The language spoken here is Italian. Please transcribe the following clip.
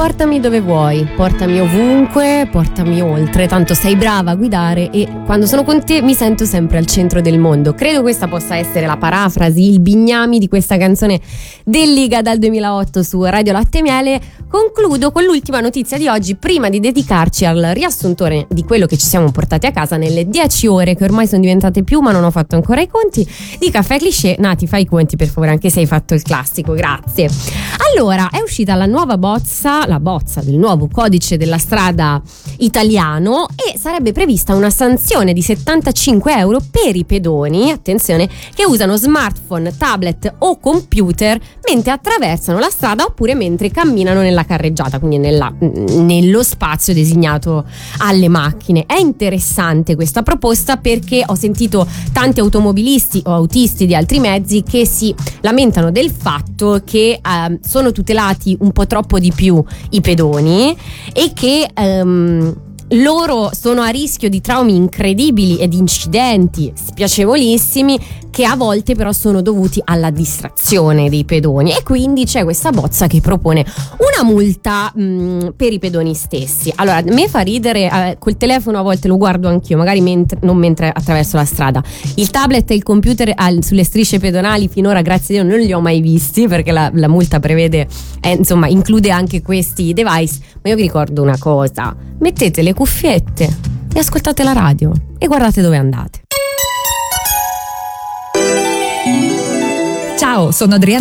Portami dove vuoi, portami ovunque, portami oltre, tanto sei brava a guidare e quando sono con te mi sento sempre al centro del mondo. Credo questa possa essere la parafrasi, il bignami di questa canzone dell'Iga dal 2008 su Radio Latte e Miele. Concludo con l'ultima notizia di oggi prima di dedicarci al riassuntore di quello che ci siamo portati a casa nelle 10 ore che ormai sono diventate più, ma non ho fatto ancora i conti, di Caffè Cliché. Nati, fai i conti per favore, anche se hai fatto il classico, grazie. Allora, è uscita la nuova bozza del nuovo codice della strada italiano e sarebbe prevista una sanzione di 75 euro per i pedoni, attenzione, che usano smartphone, tablet o computer mentre attraversano la strada oppure mentre camminano nella carreggiata, quindi nello spazio designato alle macchine. È interessante questa proposta perché ho sentito tanti automobilisti o autisti di altri mezzi che si lamentano del fatto che sono tutelati un po' troppo di più i pedoni e che loro sono a rischio di traumi incredibili e di incidenti spiacevolissimi che a volte però sono dovuti alla distrazione dei pedoni, e quindi c'è questa bozza che propone una multa per i pedoni stessi. Allora, me fa ridere, col telefono a volte lo guardo anch'io, magari non mentre attraverso la strada. Il tablet e il computer sulle strisce pedonali finora, grazie a Dio, non li ho mai visti perché la multa prevede, insomma, include anche questi device. Ma io vi ricordo una cosa: mettete le cuffiette e ascoltate la radio e guardate dove andate. Ciao, sono Adriana